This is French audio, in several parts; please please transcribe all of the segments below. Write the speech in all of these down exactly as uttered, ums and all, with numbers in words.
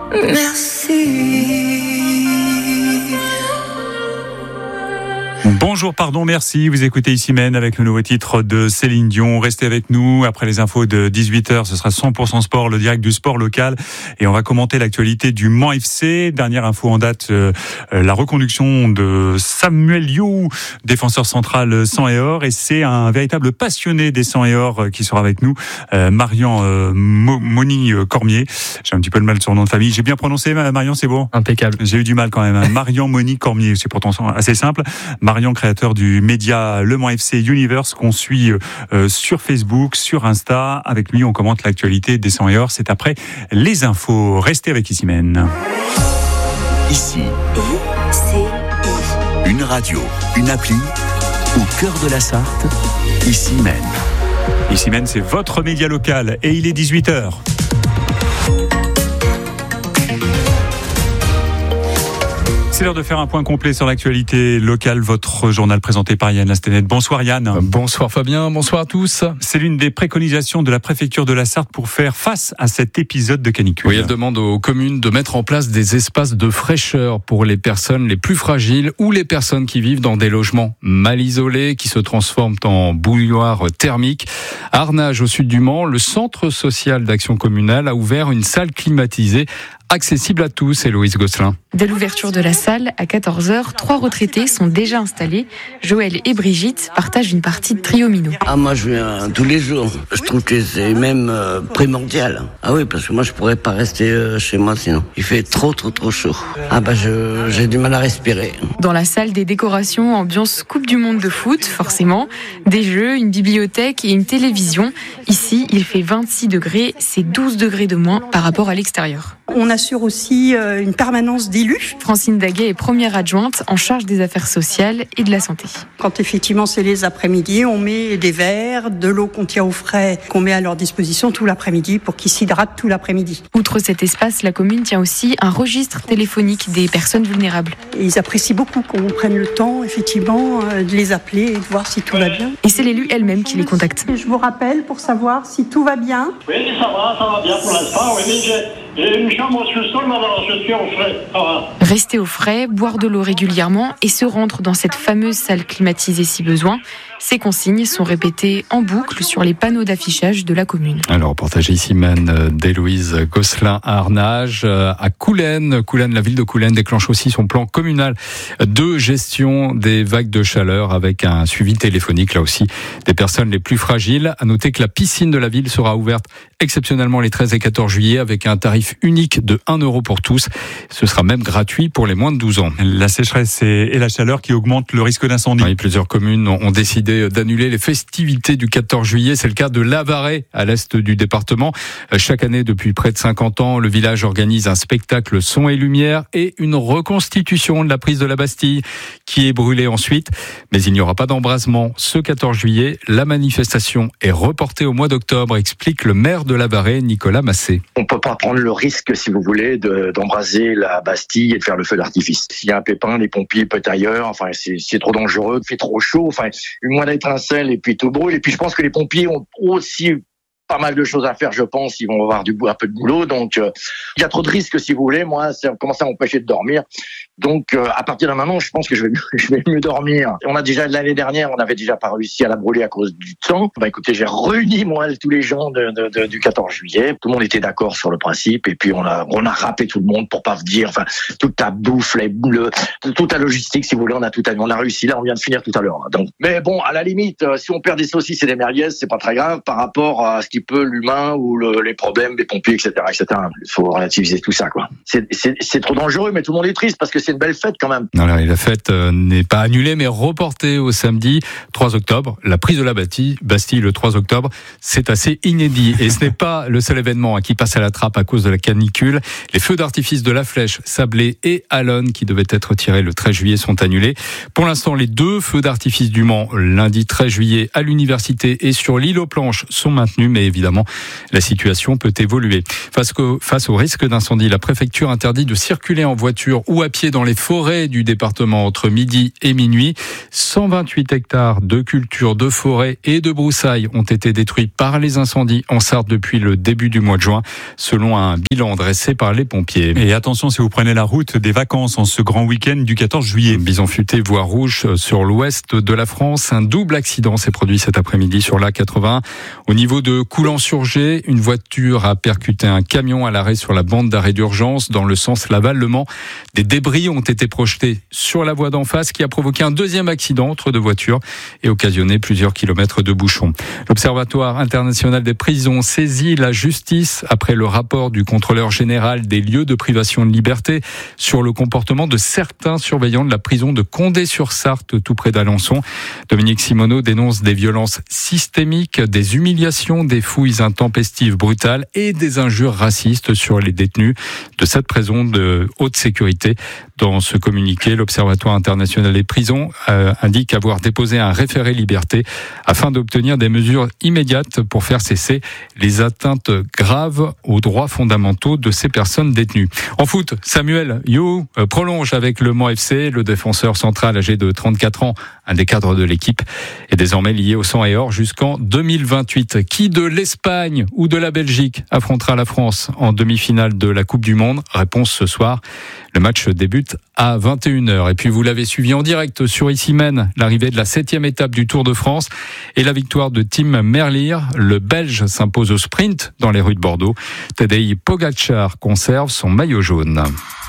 Merci. Bonjour, pardon, merci. Vous écoutez Ici Mène avec le nouveau titre de Céline Dion. Restez avec nous. Après les infos de dix-huit heures, ce sera cent pour cent sport, le direct du sport local. Et on va commenter l'actualité du Mans F C. Dernière info en date, euh, la reconduction de Samuel You, défenseur central sang et or. Et c'est un véritable passionné des sang et or qui sera avec nous, euh, Marian euh, Mo- Moni Cormier. J'ai un petit peu de mal sur le nom de famille. J'ai bien prononcé, Marian, c'est bon ? Impeccable. J'ai eu du mal quand même. Marian Moni Cormier, c'est pourtant assez simple. Marian, créateur du média Le Mans F C Universe, qu'on suit euh, sur Facebook, sur Insta. Avec lui, on commente l'actualité des sang et or. C'est après les infos. Restez avec Ici Mène. Ici, I C I. une radio, une appli, au cœur de la Sarthe, Ici Mène. Ici Mène, c'est votre média local et il est dix-huit heures. C'est l'heure de faire un point complet sur l'actualité locale. Votre journal présenté par Yann Lastenet. Bonsoir Yann. Bonsoir Fabien, bonsoir à tous. C'est l'une des préconisations de la préfecture de la Sarthe pour faire face à cet épisode de canicule. Oui, elle demande aux communes de mettre en place des espaces de fraîcheur pour les personnes les plus fragiles ou les personnes qui vivent dans des logements mal isolés qui se transforment en bouilloire thermique. À Arnage, au sud du Mans, le centre social d'action communale a ouvert une salle climatisée accessible à tous, Héloïse Gosselin. Dès l'ouverture de la salle, à quatorze heures, trois retraités sont déjà installés. Joël et Brigitte partagent une partie de trio minot. Ah, moi je viens tous les jours. Je trouve que c'est même euh, primordial. Ah oui, parce que moi je pourrais pas rester euh, chez moi sinon. Il fait trop trop trop chaud. Ah bah je, j'ai du mal à respirer. Dans la salle, des décorations, ambiance Coupe du Monde de foot, forcément. Des jeux, une bibliothèque et une télévision. Ici, il fait vingt-six degrés, c'est douze degrés de moins par rapport à l'extérieur. On assure aussi une permanence d'élus. Francine Daguet est première adjointe en charge des affaires sociales et de la santé. Quand effectivement c'est les après-midi, on met des verres, de l'eau qu'on tient au frais, qu'on met à leur disposition tout l'après-midi pour qu'ils s'hydratent tout l'après-midi. Outre cet espace, la commune tient aussi un registre téléphonique des personnes vulnérables. Et ils apprécient beaucoup qu'on prenne le temps effectivement de les appeler et de voir si tout va bien. Et c'est l'élu elle-même qui les contacte. Je vous rappelle pour savoir si tout va bien. Oui, ça va, ça va bien pour l'instant. Oui, j'ai, j'ai une chambre au sous-sol, mais alors je suis au frais. Ça va. Rester au frais, boire de l'eau régulièrement et se rendre dans cette fameuse salle climatisée si besoin. Ces consignes sont répétées en boucle sur les panneaux d'affichage de la commune. Alors, reportage ici, man, d'Héloïse Gosselin à Arnage. À Coulennes, Coulennes, la ville de Coulennes déclenche aussi son plan communal de gestion des vagues de chaleur avec un suivi téléphonique, là aussi, des personnes les plus fragiles. À noter que la piscine de la ville sera ouverte exceptionnellement les treize et quatorze juillet avec un tarif unique de un euro pour tous. Ce sera même gratuit pour les moins de douze ans. La sécheresse et la chaleur qui augmentent le risque d'incendie. Oui, plusieurs communes ont décidé d'annuler les festivités du quatorze juillet. C'est le cas de Lavaret, à l'est du département. Chaque année, depuis près de cinquante ans, le village organise un spectacle son et lumière et une reconstitution de la prise de la Bastille qui est brûlée ensuite. Mais il n'y aura pas d'embrasement ce quatorze juillet. La manifestation est reportée au mois d'octobre, explique le maire de Lavaret, Nicolas Massé. On peut pas prendre le risque, si vous voulez, de, d'embraser la Bastille et de faire le feu d'artifice. S'il y a un pépin, les pompiers peuvent être ailleurs. Enfin, c'est, c'est trop dangereux, il fait trop chaud. Enfin, une moindre étincelle et puis tout brûle. Et puis je pense que les pompiers ont aussi pas mal de choses à faire, je pense. Ils vont avoir du un peu de boulot. Donc, euh, il y a trop de risques, si vous voulez. Moi, ça commence à m'empêcher de dormir. Donc, euh, à partir d'un moment, je pense que je vais, mieux, je vais mieux dormir. On a déjà, l'année dernière, on n'avait déjà pas réussi à la brûler à cause du temps. Bah, écoutez, j'ai réuni, moi, tous les gens de, de, de, du quatorze juillet. Tout le monde était d'accord sur le principe. Et puis, on a, on a rappelé tout le monde pour pas se dire, enfin, toute la bouffe, les, le, toute la logistique, si vous voulez, on a tout, on a réussi. Là, on vient de finir tout à l'heure. Là. Donc, mais bon, à la limite, euh, si on perd des saucisses et des merguez, c'est pas très grave par rapport à ce qui peut l'humain ou le, les problèmes des pompiers, et cetera, et cetera. Il faut relativiser tout ça, quoi. C'est, c'est, c'est trop dangereux, mais tout le monde est triste parce que c'est une belle fête quand même. Alors, et la fête euh, n'est pas annulée, mais reportée au samedi trois octobre. La prise de la Bastille, Bastille le trois octobre, c'est assez inédit. Et ce n'est pas le seul événement hein, qui passe à la trappe à cause de la canicule. Les feux d'artifice de la Flèche, Sablé et Allonne, qui devaient être tirés le treize juillet, sont annulés. Pour l'instant, les deux feux d'artifice du Mans, lundi treize juillet, à l'université et sur l'île aux Planches, sont maintenus, mais évidemment, la situation peut évoluer. Face au, face au risque d'incendie, la préfecture interdit de circuler en voiture ou à pied dans dans les forêts du département entre midi et minuit. cent vingt-huit hectares de cultures, de forêts et de broussailles ont été détruits par les incendies en Sarthe depuis le début du mois de juin, selon un bilan dressé par les pompiers. Et attention si vous prenez la route des vacances en ce grand week-end du quatorze juillet. Bison futé, voie rouge sur l'ouest de la France. Un double accident s'est produit cet après-midi sur l'A quatre-vingts. Au niveau de Coulan-sur-Gers, une voiture a percuté un camion à l'arrêt sur la bande d'arrêt d'urgence dans le sens Laval-Le Mans. Des débris ont été projetés sur la voie d'en face qui a provoqué un deuxième accident entre deux voitures et occasionné plusieurs kilomètres de bouchons. L'Observatoire international des prisons saisit la justice après le rapport du contrôleur général des lieux de privation de liberté sur le comportement de certains surveillants de la prison de Condé-sur-Sarthe, tout près d'Alençon. Dominique Simoneau dénonce des violences systémiques, des humiliations, des fouilles intempestives brutales et des injures racistes sur les détenus de cette prison de haute sécurité. Dans ce communiqué, l'Observatoire international des prisons euh, indique avoir déposé un référé liberté afin d'obtenir des mesures immédiates pour faire cesser les atteintes graves aux droits fondamentaux de ces personnes détenues. En foot, Samuel You euh, prolonge avec le Mans F C. Le défenseur central âgé de trente-quatre ans, un des cadres de l'équipe, est désormais lié au sang et or jusqu'en deux mille vingt-huit. Qui de l'Espagne ou de la Belgique affrontera la France en demi-finale de la Coupe du Monde? Réponse ce soir. Le match débute à vingt et une heures. Et puis vous l'avez suivi en direct sur Issy-Mène, l'arrivée de la septième étape du Tour de France et la victoire de Tim Merlier. Le Belge s'impose au sprint dans les rues de Bordeaux. Tadej Pogačar conserve son maillot jaune.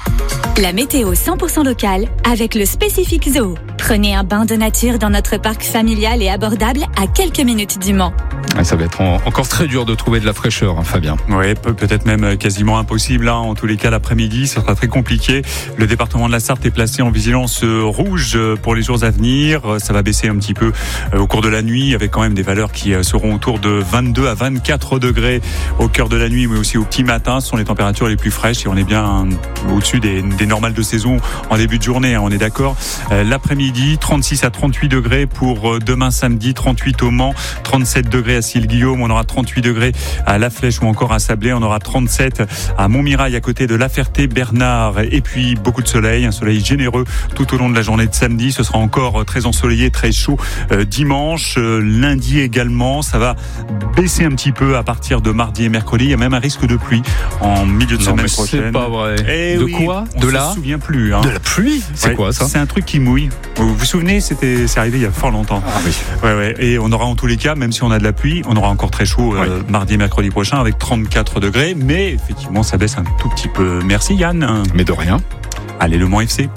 La météo cent pour cent locale avec le Spécifique Zoo. Prenez un bain de nature dans notre parc familial et abordable à quelques minutes du Mans. Ça va être encore très dur de trouver de la fraîcheur, hein, Fabien. Oui, peut-être même quasiment impossible. Hein. En tous les cas, l'après-midi, ça sera très compliqué. Le département de la Sarthe est placé en vigilance rouge pour les jours à venir. Ça va baisser un petit peu au cours de la nuit, avec quand même des valeurs qui seront autour de vingt-deux à vingt-quatre degrés au cœur de la nuit, mais aussi au petit matin. Ce sont les températures les plus fraîches et on est bien au-dessus des, des normales de saison en début de journée. Hein, on est d'accord. L'après-midi, trente-six à trente-huit degrés pour demain samedi, trente-huit au Mans, trente-sept degrés à Sille-Guillaume, on aura trente-huit degrés à La Flèche ou encore à Sablé, on aura trente-sept à Montmirail à côté de La Ferté-Bernard et puis beaucoup de soleil, un soleil généreux tout au long de la journée de samedi. Ce sera encore très ensoleillé, très chaud euh, dimanche, euh, lundi également. Ça va baisser un petit peu à partir de mardi et mercredi. Il y a même un risque de pluie en milieu de non, semaine mais prochaine. C'est pas vrai. Et de oui, quoi? On de se la souvient plus. Hein. De la pluie? C'est ouais, quoi ça? C'est un truc qui mouille. Vous vous souvenez, c'était, c'est arrivé il y a fort longtemps. Ah oui. Ouais, ouais. Et on aura en tous les cas, même si on a de la pluie, on aura encore très chaud euh, ouais. mardi et mercredi prochain avec trente-quatre degrés. Mais effectivement, ça baisse un tout petit peu. Merci Yann. Mais de rien. Allez, le Mans F C.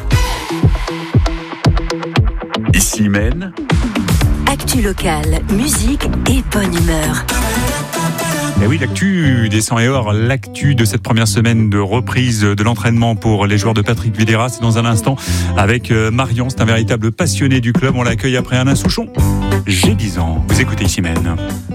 Issy-Mène. Actu locale, musique et bonne humeur. Et oui, l'actu des cent et or, l'actu de cette première semaine de reprise de l'entraînement pour les joueurs de Patrick Vieira, c'est dans un instant avec Marion, c'est un véritable passionné du club. On l'accueille après Alain Souchon. J'ai dix ans. Vous écoutez Issy-Mène.